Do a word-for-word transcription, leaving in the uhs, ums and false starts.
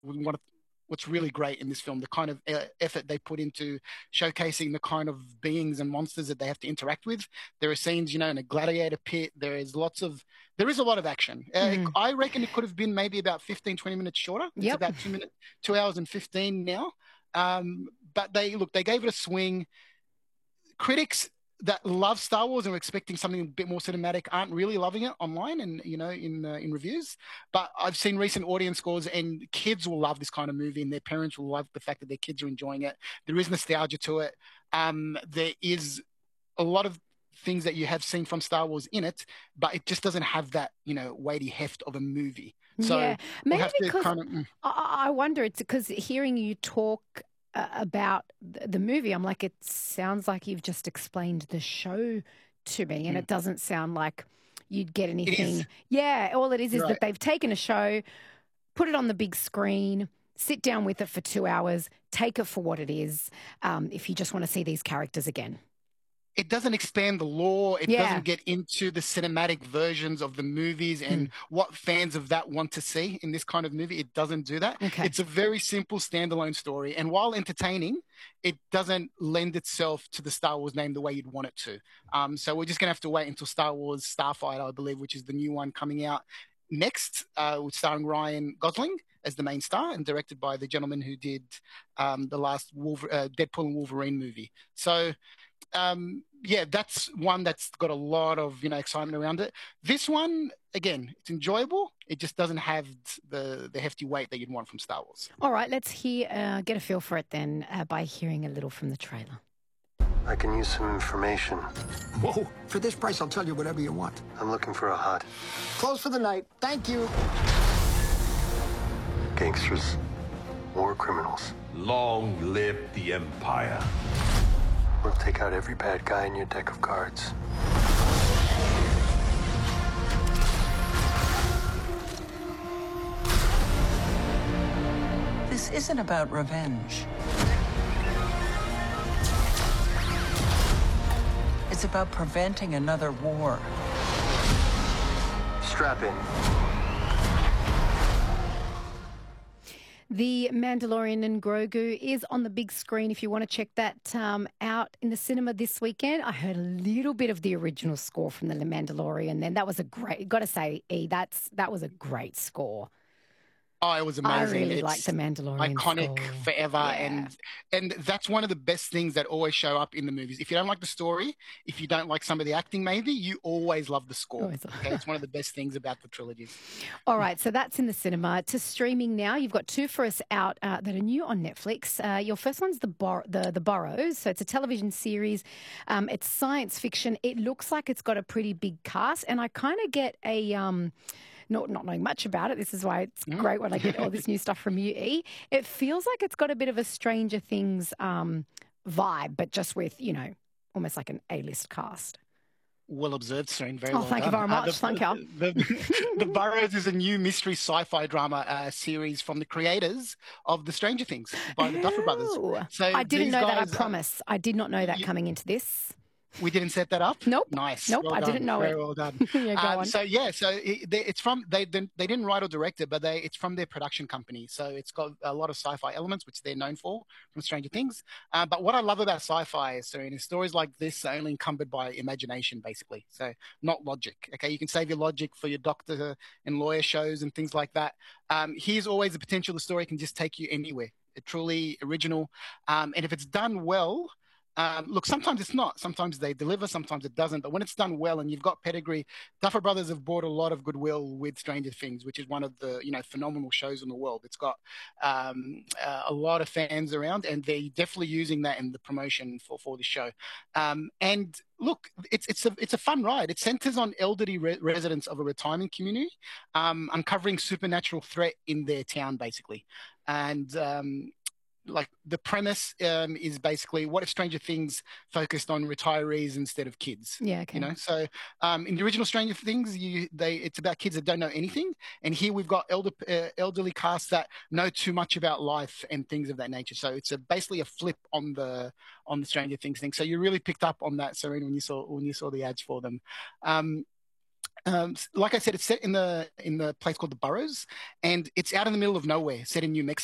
one of what's really great in this film, the kind of uh, effort they put into showcasing the kind of beings and monsters that they have to interact with. There are scenes, you know, in a gladiator pit. There is lots of, there is a lot of action. Uh, Mm. I reckon it could have been maybe about fifteen, twenty minutes shorter. It's Yep. about two minutes, two hours and fifteen now. Um, but they, look, they gave it a swing. Critics that love Star Wars and are expecting something a bit more cinematic aren't really loving it online and you know in uh, in reviews. But I've seen recent audience scores, and kids will love this kind of movie, and their parents will love the fact that their kids are enjoying it. There is nostalgia to it. Um, there is a lot of things that you have seen from Star Wars in it, but it just doesn't have that you know weighty heft of a movie. So Yeah, we'll maybe have to because kind of. Mm, I, I wonder it's because hearing you talk uh, about the, the movie, I'm like, it sounds like you've just explained the show to me, and mm. it doesn't sound like you'd get It is. anything. Yeah, all it is is You're right. that they've taken a show, put it on the big screen, sit down with it for two hours, take it for what it is. Um, if you just want to see these characters again. It doesn't expand the lore. It Yeah. doesn't get into the cinematic versions of the movies and Mm. what fans of that want to see in this kind of movie. It doesn't do that. Okay. It's a very simple standalone story. And while entertaining, it doesn't lend itself to the Star Wars name the way you'd want it to. Um, so we're just going to have to wait until Star Wars Starfighter, I believe, which is the new one coming out next, uh, starring Ryan Gosling as the main star and directed by the gentleman who did um, the last Wolver- uh, Deadpool and Wolverine movie. So um, yeah, that's one that's got a lot of you know excitement around it. This one, again, it's enjoyable. It just doesn't have the the hefty weight that you'd want from Star Wars. All right, let's hear, uh, get a feel for it then uh, by hearing a little from the trailer. I can use some information. Whoa, for this price, I'll tell you whatever you want. I'm looking for a hut. Close for the night. Thank you. Gangsters. War criminals. Long live the Empire. We'll take out every bad guy in your deck of cards. This isn't about revenge. It's about preventing another war. Strap in. The Mandalorian and Grogu is on the big screen if you want to check that um, out in the cinema this weekend. I heard a little bit of the original score from The Mandalorian then. That was a great, got to say, E, that's, that was a great score. Oh, it was amazing. I really It's like The Mandalorian iconic score. forever, Yeah. and and that's one of the best things that always show up in the movies. If you don't like the story, if you don't like some of the acting, maybe you always love the score. Always. Okay, it's one of the best things about the trilogies. All right, so that's in the cinema. To streaming now, you've got two for us out uh, that are new on Netflix. Uh, your first one's the, Bor- the the Burrows. So it's a television series. Um, it's science fiction. It looks like it's got a pretty big cast, and I kind of get a um, not not knowing much about it. This is why it's Mm. great when I get all this new stuff from you, E. It feels like it's got a bit of a Stranger Things um, vibe, but just with you know almost like an A-list cast. Well observed, Serene. Very Oh, well thank you done. very Uh, much. Thank you. The, the, the Burrows is a new mystery sci-fi drama uh, series from the creators of The Stranger Things by the Duffer Brothers. Ooh. So I didn't these know that. I guys, uh, promise. I did not know that you- coming into this. We didn't set that up. Nope. Nice. Nope, Well I done. didn't know Very it. well done. Yeah, go Um, on. So yeah, so it, they, it's from they didn't they didn't write or direct it, but they it's from their production company. So it's got a lot of sci-fi elements, which they're known for from Stranger Things. Uh, but what I love about sci-fi, Serene, is stories like this are only encumbered by imagination, basically. So not logic. Okay, you can save your logic for your doctor and lawyer shows and things like that. Um, here's always the potential the story can just take you anywhere. It's truly original, um, and if it's done well. Um, look, sometimes it's not. Sometimes they deliver, sometimes it doesn't. But when it's done well and you've got pedigree, Duffer Brothers have brought a lot of goodwill with Stranger Things, which is one of the you know phenomenal shows in the world. It's got um, uh, a lot of fans around, and they're definitely using that in the promotion for for the show. Um, and look, it's it's a it's a fun ride. It centers on elderly re- residents of a retirement community, um, uncovering supernatural threat in their town, basically, and. Um, like the premise um, is basically what if Stranger Things focused on retirees instead of kids? Yeah, okay. You know, so um, in the original Stranger Things, you they it's about kids that don't know anything, and here we've got elder uh, elderly casts that know too much about life and things of that nature. So it's a, basically a flip on the on the Stranger Things thing. So you really picked up on that, Serena, when you saw when you saw the ads for them. Um, Um, like I said, it's set in the in the place called the Burrows, and it's out in the middle of nowhere, set in New Mexico.